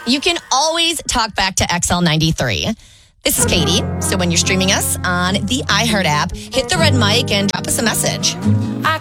You can always talk back to XL93. This is Katie. So when you're streaming us on the iHeart app, hit the red mic and drop us a message. I